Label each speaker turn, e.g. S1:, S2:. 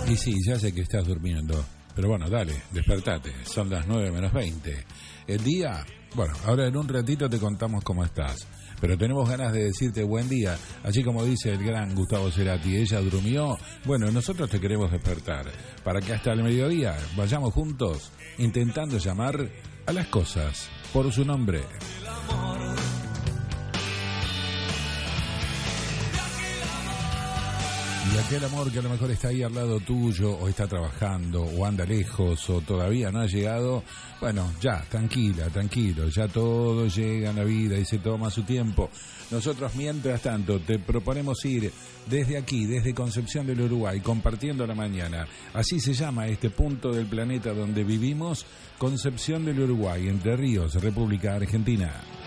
S1: Y sí, ya sé que estás durmiendo, pero bueno, dale, despertate, son las 9:20. El día, bueno, ahora en un ratito te contamos cómo estás, pero tenemos ganas de decirte buen día, así como dice el gran Gustavo Cerati, ella durmió, bueno, nosotros te queremos despertar, para que hasta el mediodía vayamos juntos intentando llamar a las cosas por su nombre. Y aquel amor que a lo mejor está ahí al lado tuyo, o está trabajando, o anda lejos, o todavía no ha llegado, bueno, ya, tranquila, tranquilo, ya todo llega en la vida y se toma su tiempo. Nosotros, mientras tanto, te proponemos ir desde aquí, desde Concepción del Uruguay, compartiendo la mañana. Así se llama este punto del planeta donde vivimos, Concepción del Uruguay, Entre Ríos, República Argentina.